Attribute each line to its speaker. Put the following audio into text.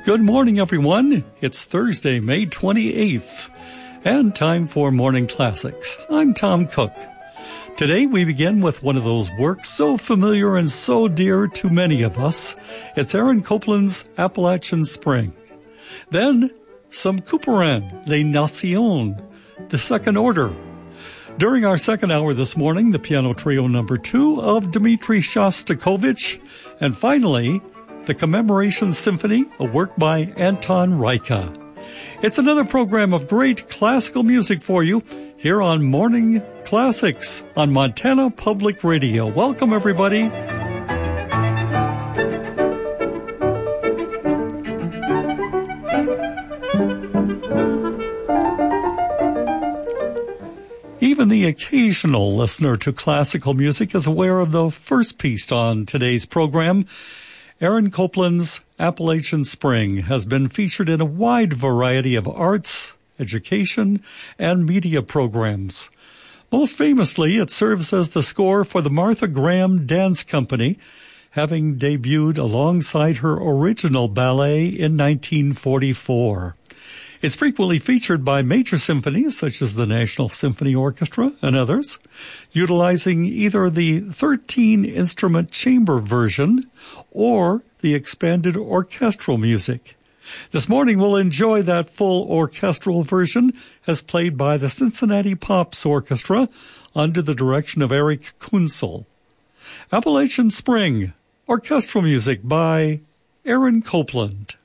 Speaker 1: Good morning, everyone. It's Thursday, May 28th, and time for Morning Classics. I'm Tom Cook. Today we begin with one of those works so familiar and so dear to many of us. It's Aaron Copland's Appalachian Spring. Then, some Couperin, Les Nations, the Second Order. During our second hour this morning, the piano trio number 2 of Dmitri Shostakovich. And finally, the Commemoration Symphony, a work by Anton Reicha. It's another program of great classical music for you here on Morning Classics on Montana Public Radio. Welcome, everybody. Even the occasional listener to classical music is aware of the first piece on today's program. Aaron Copland's Appalachian Spring has been featured in a wide variety of arts, education, and media programs. Most famously, it serves as the score for the Martha Graham Dance Company, having debuted alongside her original ballet in 1944. It's frequently featured by major symphonies such as the National Symphony Orchestra and others, utilizing either the 13-instrument chamber version or the expanded orchestral music. This morning we'll enjoy that full orchestral version as played by the Cincinnati Pops Orchestra under the direction of Eric Kunzel. Appalachian Spring, orchestral music by Aaron Copland.